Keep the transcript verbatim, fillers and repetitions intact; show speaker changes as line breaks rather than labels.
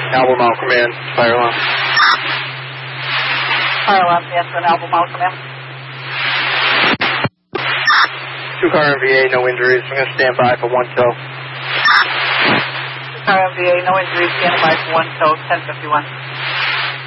Albemarle, come in. Fire alarm.
Fire alarm, yes, an Albemarle, come in.
Two-car M V A, no injuries. I'm going to stand by for one tow.
Two-car M V A, no injuries, stand by for one tow, ten fifty-one.